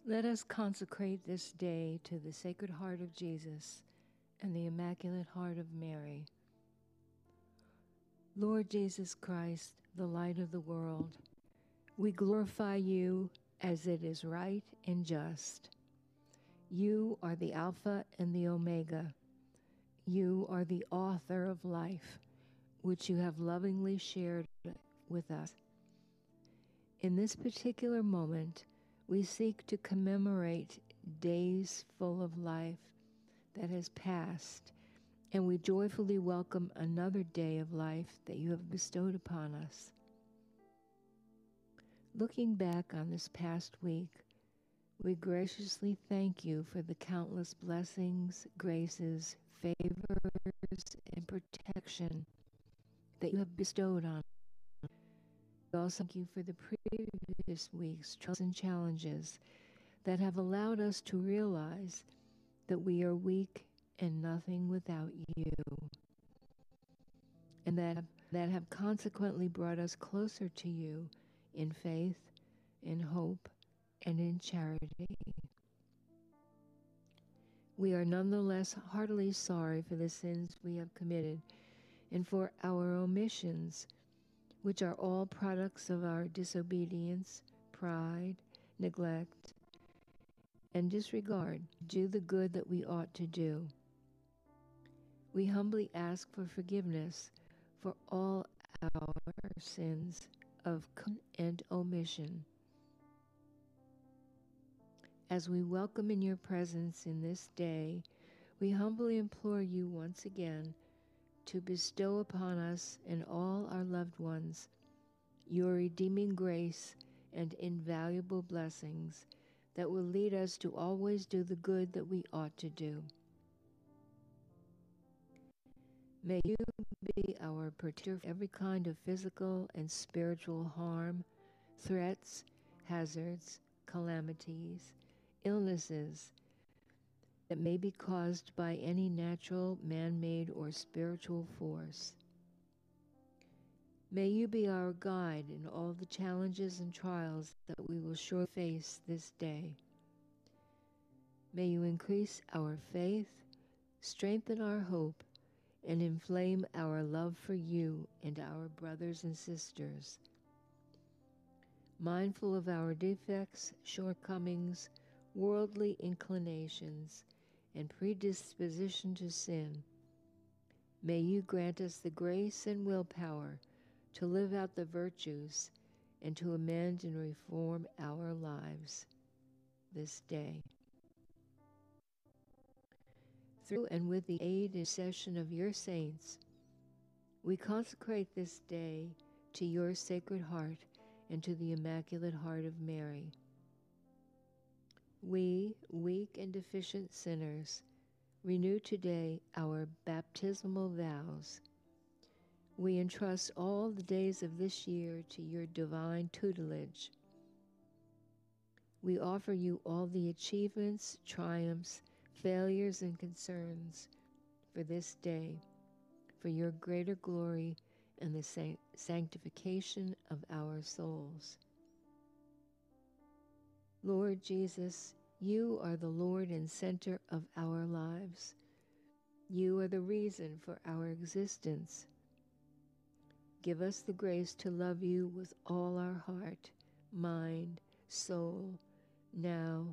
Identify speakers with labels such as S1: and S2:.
S1: Let us consecrate this day to the Sacred Heart of Jesus and the Immaculate Heart of Mary. Lord Jesus Christ, the light of the world, we glorify you as it is right and just. You are the Alpha and the Omega. You are the author of life, which you have lovingly shared with us. In this particular moment, we seek to commemorate days full of life that has passed, and we joyfully welcome another day of life that you have bestowed upon us. Looking back on this past week, we graciously thank you for the countless blessings, graces, favors, and protection that you have bestowed on us. We also thank you for the previous week's trials and challenges that have allowed us to realize that we are weak and nothing without you, and that have consequently brought us closer to you in faith, in hope, and in charity. We are nonetheless heartily sorry for the sins we have committed and for our omissions, which are all products of our disobedience, pride, neglect, and disregard to do the good that we ought to do. We humbly ask for forgiveness for all our sins of commission and omission. As we welcome in your presence in this day, we humbly implore you once again to bestow upon us and all our loved ones your redeeming grace and invaluable blessings that will lead us to always do the good that we ought to do. May you be our protector from every kind of physical and spiritual harm, threats, hazards, calamities, illnesses that may be caused by any natural, man-made, or spiritual force. May you be our guide in all the challenges and trials that we will surely face this day. May you increase our faith, strengthen our hope, and inflame our love for you and our brothers and sisters. Mindful of our defects, shortcomings, worldly inclinations, and predisposition to sin, may you grant us the grace and willpower to live out the virtues and to amend and reform our lives this day. Through and with the aid and intercession of your saints, we consecrate this day to your Sacred Heart and to the Immaculate Heart of Mary. We, weak and deficient sinners, renew today our baptismal vows. We entrust all the days of this year to your divine tutelage. We offer you all the achievements, triumphs, failures, and concerns for this day, for your greater glory and the sanctification of our souls. Lord Jesus, you are the Lord and center of our lives. You are the reason for our existence. Give us the grace to love you with all our heart, mind, soul, now